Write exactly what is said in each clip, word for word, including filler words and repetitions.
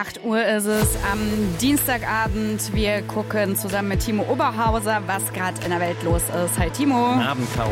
acht Uhr ist es am Dienstagabend. Wir gucken zusammen mit Timo Oberhauser, was gerade in der Welt los ist. Hi Timo. Guten Abend, Caro.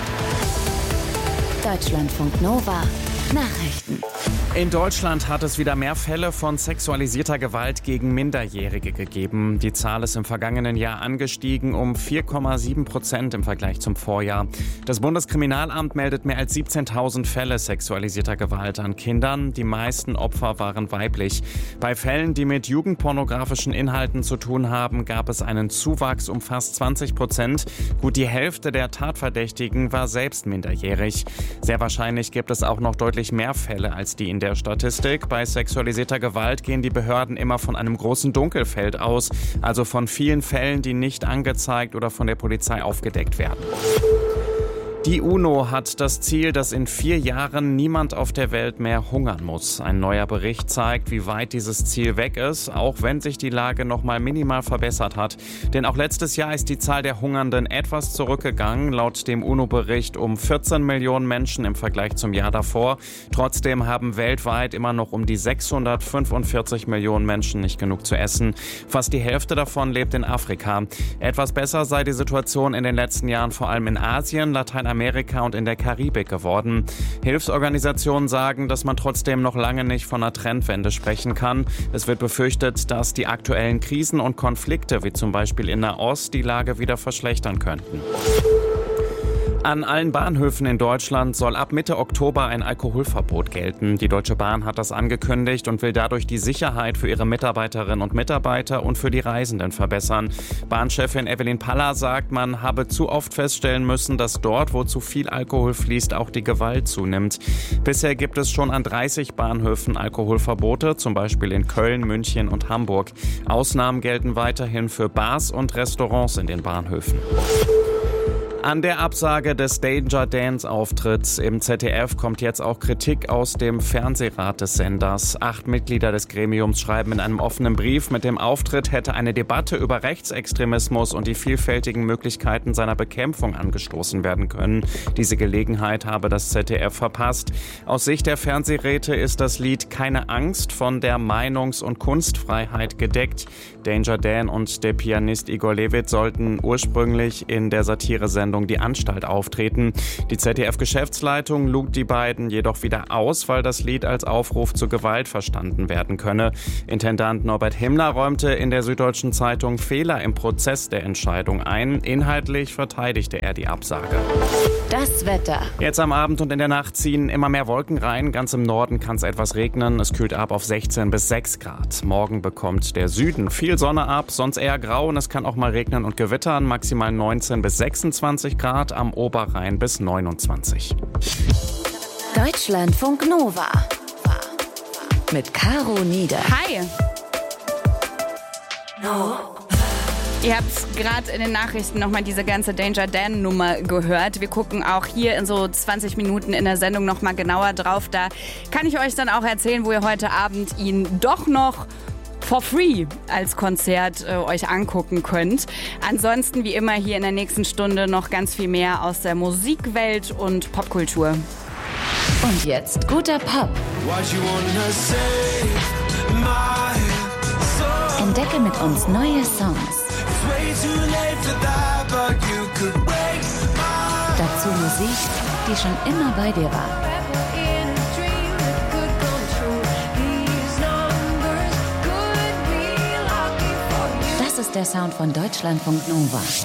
Deutschlandfunk Nova. Nachrichten. In Deutschland hat es wieder mehr Fälle von sexualisierter Gewalt gegen Minderjährige gegeben. Die Zahl ist im vergangenen Jahr angestiegen um vier Komma sieben Prozent im Vergleich zum Vorjahr. Das Bundeskriminalamt meldet mehr als siebzehntausend Fälle sexualisierter Gewalt an Kindern. Die meisten Opfer waren weiblich. Bei Fällen, die mit jugendpornografischen Inhalten zu tun haben, gab es einen Zuwachs um fast zwanzig Prozent. Gut die Hälfte der Tatverdächtigen war selbst minderjährig. Sehr wahrscheinlich gibt es auch noch deutlich mehr Fälle als die in der Statistik. Bei sexualisierter Gewalt gehen die Behörden immer von einem großen Dunkelfeld aus, also von vielen Fällen, die nicht angezeigt oder von der Polizei aufgedeckt werden. Die UNO hat das Ziel, dass in vier Jahren niemand auf der Welt mehr hungern muss. Ein neuer Bericht zeigt, wie weit dieses Ziel weg ist, auch wenn sich die Lage noch mal minimal verbessert hat. Denn auch letztes Jahr ist die Zahl der Hungernden etwas zurückgegangen, laut dem UNO-Bericht um vierzehn Millionen Menschen im Vergleich zum Jahr davor. Trotzdem haben weltweit immer noch um die sechshundertfünfundvierzig Millionen Menschen nicht genug zu essen. Fast die Hälfte davon lebt in Afrika. Etwas besser sei die Situation in den letzten Jahren vor allem in Asien, Lateinamerika, Amerika und in der Karibik geworden. Hilfsorganisationen sagen, dass man trotzdem noch lange nicht von einer Trendwende sprechen kann. Es wird befürchtet, dass die aktuellen Krisen und Konflikte, wie zum Beispiel in Nahost, die Lage wieder verschlechtern könnten. An allen Bahnhöfen in Deutschland soll ab Mitte Oktober ein Alkoholverbot gelten. Die Deutsche Bahn hat das angekündigt und will dadurch die Sicherheit für ihre Mitarbeiterinnen und Mitarbeiter und für die Reisenden verbessern. Bahnchefin Evelyn Paller sagt, man habe zu oft feststellen müssen, dass dort, wo zu viel Alkohol fließt, auch die Gewalt zunimmt. Bisher gibt es schon an dreißig Bahnhöfen Alkoholverbote, zum Beispiel in Köln, München und Hamburg. Ausnahmen gelten weiterhin für Bars und Restaurants in den Bahnhöfen. An der Absage des Danger Dance-Auftritts im Z D F kommt jetzt auch Kritik aus dem Fernsehrat des Senders. Acht Mitglieder des Gremiums schreiben in einem offenen Brief, mit dem Auftritt hätte eine Debatte über Rechtsextremismus und die vielfältigen Möglichkeiten seiner Bekämpfung angestoßen werden können. Diese Gelegenheit habe das Z D F verpasst. Aus Sicht der Fernsehräte ist das Lied Keine Angst von der Meinungs- und Kunstfreiheit gedeckt. Danger Dan und der Pianist Igor Levit sollten ursprünglich in der Satiresendung Die Anstalt auftreten. Die Z D F-Geschäftsleitung lud die beiden jedoch wieder aus, weil das Lied als Aufruf zur Gewalt verstanden werden könne. Intendant Norbert Himmler räumte in der Süddeutschen Zeitung Fehler im Prozess der Entscheidung ein. Inhaltlich verteidigte er die Absage. Das Wetter. Jetzt am Abend und in der Nacht ziehen immer mehr Wolken rein. Ganz im Norden kann es etwas regnen. Es kühlt ab auf sechzehn bis sechs Grad. Morgen bekommt der Süden viel Sonne ab, sonst eher grau und es kann auch mal regnen und gewittern. Maximal neunzehn bis sechsundzwanzig Grad, am Oberrhein bis neunundzwanzig. Deutschlandfunk Nova. Mit Caro Nieder. Hi. No. Ihr habt gerade in den Nachrichten nochmal diese ganze Danger Dan-Nummer gehört. Wir gucken auch hier in so zwanzig Minuten in der Sendung nochmal genauer drauf. Da kann ich euch dann auch erzählen, wo ihr heute Abend ihn doch noch for free als Konzert äh, euch angucken könnt. Ansonsten wie immer hier in der nächsten Stunde noch ganz viel mehr aus der Musikwelt und Popkultur. Und jetzt guter Pop. Entdecke mit uns neue Songs. Dazu Musik, die schon immer bei dir war. Das ist der Sound von Deutschlandfunk Nova.